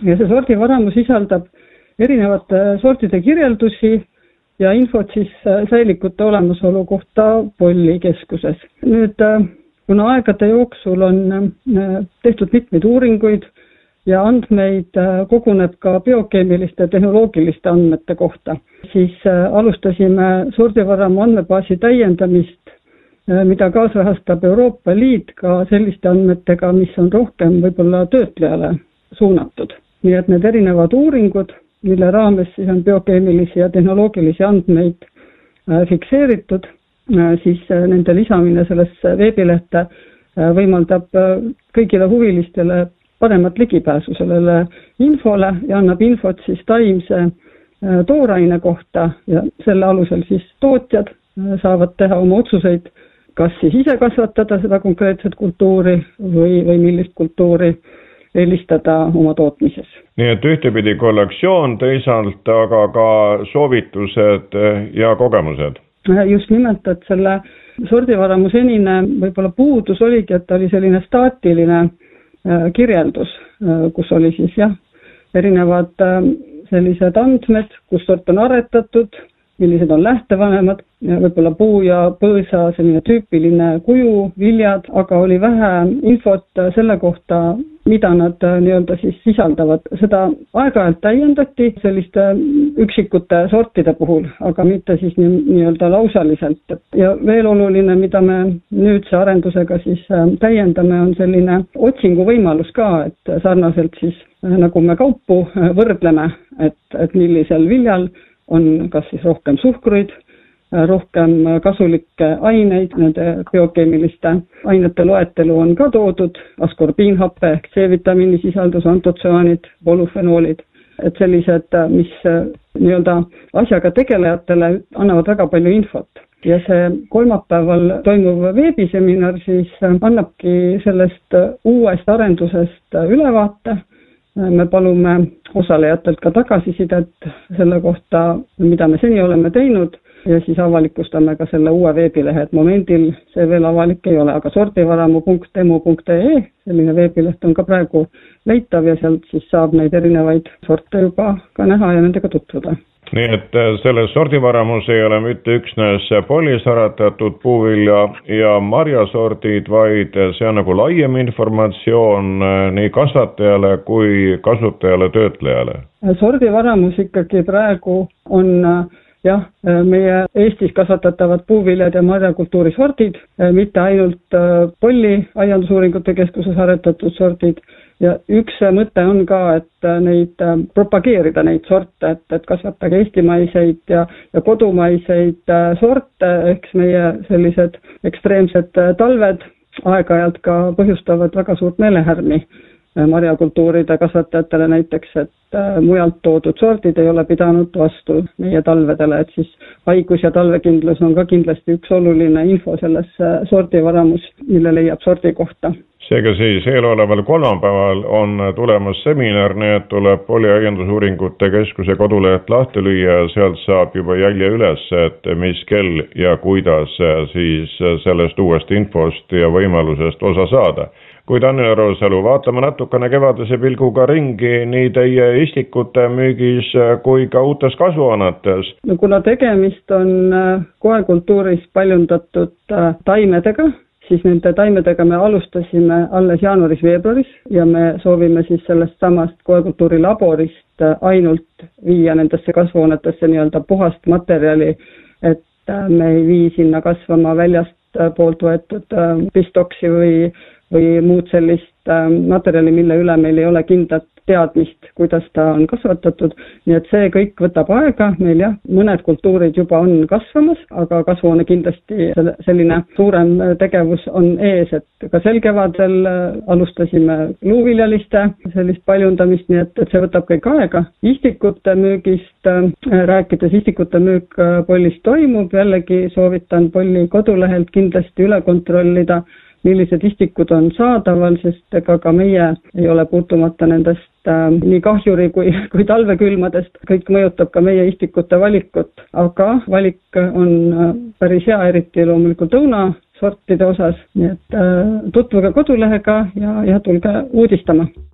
ja see sordivaramu sisaldab erinevate sortide kirjeldusi ja infot siis säilikute olemasolu kohta pollikeskuses. Nüüd, kuna aegade jooksul on tehtud mitmeid uuringuid ja andmeid koguneb ka biokeemiliste tehnoloogiliste andmete kohta, siis alustasime sordivaramu andmebaasi täiendamist, mida kaasrahastab Euroopa Liit ka selliste andmetega, mis on rohkem võib-olla töötlejale suunatud. Nii et need erinevad uuringud, mille raames siis on biokeemilisi ja tehnoloogilisi andmeid fikseeritud, siis nende lisamine sellesse veebilehte võimaldab kõigile huvilistele paremat ligipääsu sellele infole ja annab infot siis taimse tooraine kohta ja selle alusel siis tootjad saavad teha oma otsuseid, kas siis ise kasvatada seda konkreetset kultuuri või millist kultuuri eelistada oma tootmises. Nii et ühtepidi kollektsioon, teisalt aga ka soovitused ja kogemused. Just nimelt, et selle sordivaramu senine võib-olla puudus oligi, et oli selline staatiline kirjeldus, kus oli siis erinevad sellised andmed, kus sort on aretatud, millised on lähtevanemad, võib-olla puu ja põõsa selline tüüpiline kuju, viljad, aga oli vähe infot selle kohta, mida nad nii-öelda siis sisaldavad. Seda aeg-ajalt täiendati selliste üksikute sortide puhul, aga mitte siis nii-öelda lausaliselt. Ja veel oluline, mida me nüüdse arendusega siis täiendame, on selline otsingu võimalus ka, et sarnaselt siis nagu me kaupu võrdleme, et millisel viljal on kas siis rohkem suhkruid, rohkem kasulikke aineid, nende biokeemiliste ainete loetelu on ka toodud, askorbiinhappe ehk C-vitamiini sisaldus, antotsüaanid, polüfenoolid, et sellised, mis nii-öelda asjaga tegelejatele annavad väga palju infot. Ja see kolmapäeval toimuv veebiseminar siis annabki sellest uuest arendusest ülevaate. Me palume osalejatelt ka tagasisidet selle kohta, mida me seni oleme teinud ja siis avalikustame ka selle uue veebilehe, et momendil see veel avalik ei ole, aga sordivaramu.demo.ee, selline veebileht on ka praegu leitav ja sealt siis saab neid erinevaid sorte juba ka näha ja nendega tutvuda. Nii et selles sordivaramus ei ole mitte üksnes pollis aretatud puuvilja ja marjasordid, vaid see on nagu laiem informatsioon nii kasvatajale kui kasutajale, töötlejale. Sordivaramus ikkagi praegu on meie Eestis kasvatatavad puuviljad ja marjakultuuri sordid, mitte ainult polli aiandusuuringute keskuses aretatud sordid. Ja üks mõte on ka, et neid propageerida neid sorte, et kasvatage eestimaiseid ja kodumaiseid sorte, ehk meie sellised ekstreemsed talved aeg-ajalt ka põhjustavad väga suurt meelehärmi marjakultuuride kasvatajatele näiteks, et mujalt toodud sordid ei ole pidanud vastu meie talvedele, et siis haigus ja talvekindlus on ka kindlasti üks oluline info selles sordivaramus, mille leiab sordi kohta. Seega siis eeloleval kolmapäeval on tulemas seminar, nii et tuleb Polliaiandusuuringute Keskuse koduleht lahti lüüa ja sealt saab juba jälje üles, et mis kell ja kuidas siis sellest uuest infost ja võimalusest osa saada. Kuid Anneli Roosalu, vaatame natukene kevadise pilguga ringi nii teie istikute müügis kui ka uutes kasvuhoonetes. Kuna tegemist on koekultuuris paljundatud taimedega, siis nende taimedega me alustasime alles jaanuaris-veebruaris ja me soovime siis sellest samast koekultuuri laborist ainult viia nendesse kasvuhoonetesse nii-öelda puhast materjali, et me ei vii sinna kasvama väljast poolt võetud pistoksi või muud sellist materjali, mille üle meil ei ole kindlat teadmist, kuidas ta on kasvatatud. Nii et see kõik võtab aega, meil mõned kultuurid juba on kasvamas, aga kasvuhoone kindlasti selline suurem tegevus on ees, et ka sel kevadel alustasime luuviljaliste sellist paljundamist, nii et see võtab kõik aega. Istikute müügist rääkides, istikute müük Pollis toimub, jällegi soovitan Polli kodulehelt kindlasti üle kontrollida, millised istikud on saadaval, sest ega ka meie ei ole puutumata nendest nii kahjuri kui talvekülmadest. Kõik mõjutab ka meie istikute valikut, aga valik on päris hea, eriti loomulikult õunasortide osas. Nii et tutvuge kodulehega ja tulge uudistama.